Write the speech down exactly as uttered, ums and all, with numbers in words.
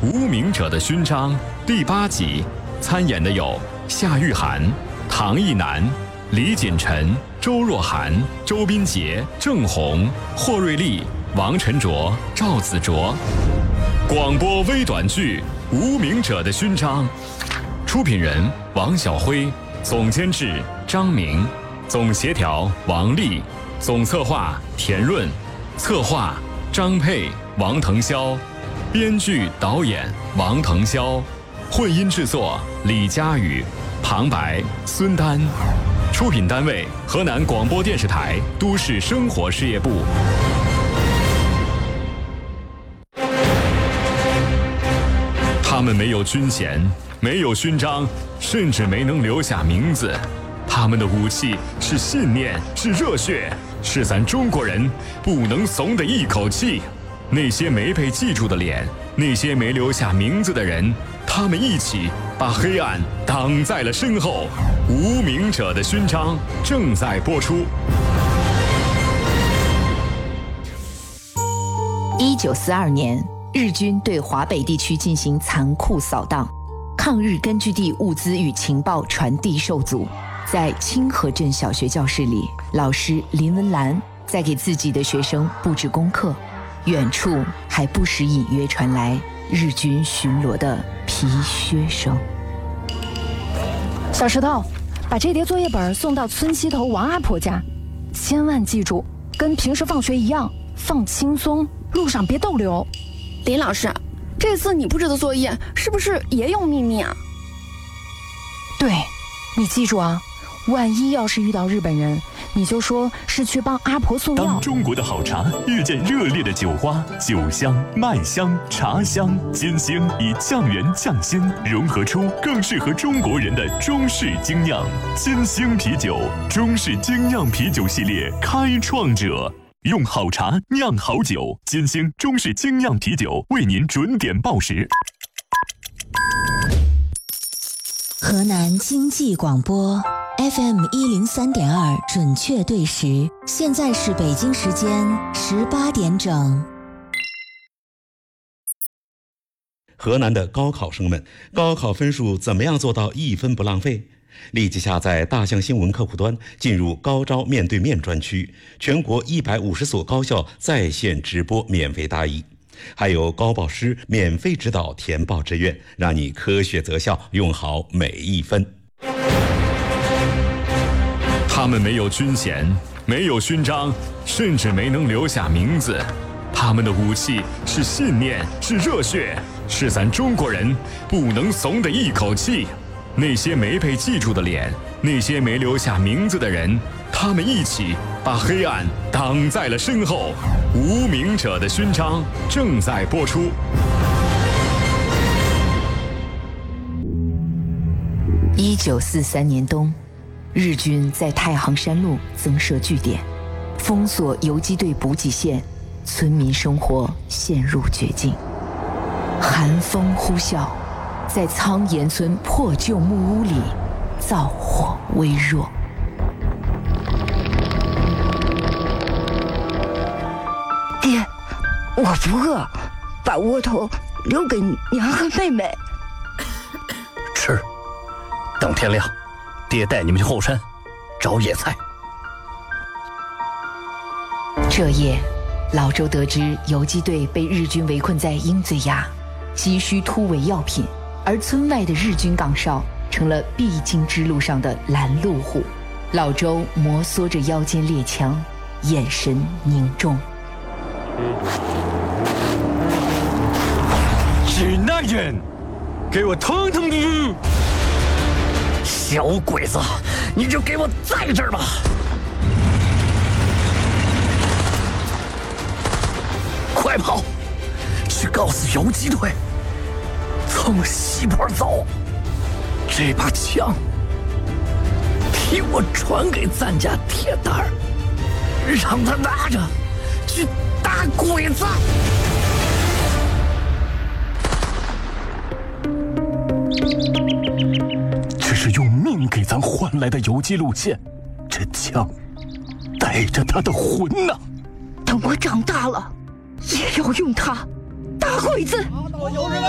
无名者的勋章》第八集，参演的有夏玉涵、唐艺南、李锦晨、周若涵、周斌杰、郑红、霍瑞丽、王晨卓、赵子卓。广播微短剧《无名者的勋章》，出品人王晓辉，总监制张明，总协调王丽，总策划田润，策划张佩、王腾霄，编剧导演王腾霄，混音制作李佳宇，旁白孙丹，出品单位河南广播电视台都市生活事业部。他们没有军衔，没有勋章，甚至没能留下名字。他们的武器是信念，是热血，是咱中国人不能怂的一口气。那些没被记住的脸，那些没留下名字的人，他们一起把黑暗挡在了身后。无名者的勋章正在播出。 一九四二年，日军对华北地区进行残酷扫荡，抗日根据地物资与情报传递受阻。在清河镇小学教室里，老师林文兰在给自己的学生布置功课，远处还不时隐约传来日军巡逻的皮靴声。 小石头，把这叠作业本送到村西头王阿婆家，千万记住，跟平时放学一样，放轻松，路上别逗留。 林老师，这次你布置的作业是不是也有秘密啊？ 对，你记住啊，万一要是遇到日本人，你就说是去帮阿婆送药。 当中国的好茶遇见热烈的酒花，酒香、麦香、茶香，金星以酱园匠心融合出更适合中国人的中式精酿。金星啤酒，中式精酿啤酒系列开创者。用好茶酿好酒，金星中式精酿啤酒为您准点报时。 河南经济广播 F M 一零三点二准确对时，现在是北京时间十八点整。 河南的高考生们，高考分数怎么样做到一分不浪费？立即下载大象新闻客户端，进入高招面对面专区，全国一百五十所高校在线直播免费答疑，还有高报师免费指导填报志愿，让你科学择校，用好每一分。 他们没有军衔，没有勋章，甚至没能留下名字。他们的武器是信念，是热血，是咱中国人不能怂的一口气。那些没被记住的脸，那些没留下名字的人，他们一起把黑暗挡在了身后。无名者的勋章正在播出。 一九四三年冬，日军在太行山路增设据点，封锁游击队补给线，村民生活陷入绝境。寒风呼啸，在苍岩村破旧木屋里，灶火微弱。 爹，我不饿，把窝头留给娘和妹妹。 吃，等天亮，爹带你们去后山找野菜。 这夜，老周得知游击队被日军围困在鹰嘴崖，急需突围药品，而村外的日军岗哨成了必经之路上的拦路虎。老周摩挲着腰间猎枪，眼神凝重。 指那人，给我通通不！小鬼子，你就给我在这儿吧！快跑，去告诉游击队，从西坡走。这把枪，替我传给咱家铁蛋儿，让他拿着去打鬼子。这是用命给咱换来的游击路线，这枪带着他的魂呢。 等我长大了，也要用它打鬼子。